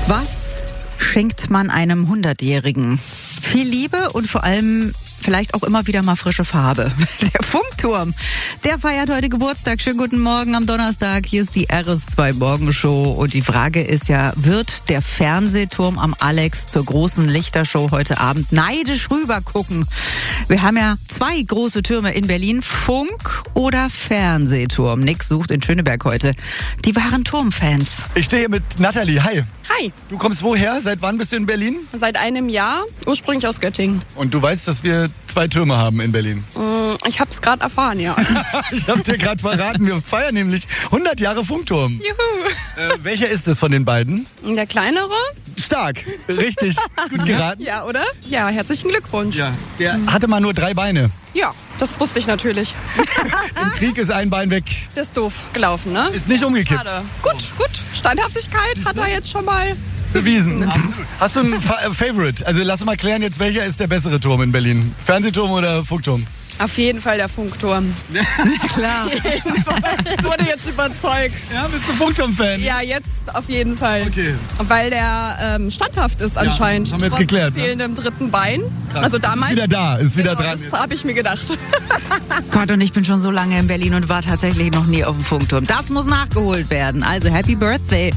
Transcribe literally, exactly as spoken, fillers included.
Was schenkt man einem Hundertjährigen? Viel Liebe und vor allem vielleicht auch immer wieder mal frische Farbe. Der Funkturm, der feiert heute Geburtstag. Schönen guten Morgen am Donnerstag. Hier ist die R S zwei Morgenshow. Und die Frage ist ja, wird der Fernsehturm am Alex zur großen Lichtershow heute Abend neidisch rüber gucken? Wir haben ja zwei große Türme in Berlin, Funk oder Fernsehturm. Nick sucht in Schöneberg heute die wahren Turmfans. Ich stehe hier mit Nathalie. Hi. Hi, Du kommst woher? Seit wann bist du in Berlin? seit einem Jahr, ursprünglich aus Göttingen. Und du weißt, dass wir zwei Türme haben in Berlin. Ich habe es gerade erfahren, ja. Ich habe dir gerade verraten, wir feiern nämlich hundert Jahre Funkturm. Juhu. Äh, welcher ist es von den beiden? Der kleinere? Stark, richtig, gut geraten. Ja, oder? Ja, herzlichen Glückwunsch. Ja, der hatte mal nur drei Beine. Ja, das wusste ich natürlich. Im Krieg ist ein Bein weg. Das ist doof gelaufen, ne? Ist nicht umgekippt. Schade. Gut, gut. Standhaftigkeit hat er jetzt schon mal. Bewiesen. Absolut. Hast du einen Fa äh, Favorite? Also lass mal klären jetzt, welcher ist der bessere Turm in Berlin? Fernsehturm oder Funkturm? Auf jeden Fall der Funkturm. Klar. Ich wurde jetzt überzeugt. Ja, bist du Funkturm-Fan? Ja, jetzt auf jeden Fall. Okay. Weil der ähm, standhaft ist anscheinend. das haben wir jetzt trotz geklärt, ne? fehlendem dritten Bein. Also damals. Ist wieder da, ist wieder genau, dran. Das habe ich mir gedacht. Gott, und ich bin schon so lange in Berlin und war tatsächlich noch nie auf dem Funkturm. Das muss nachgeholt werden. Also Happy Birthday.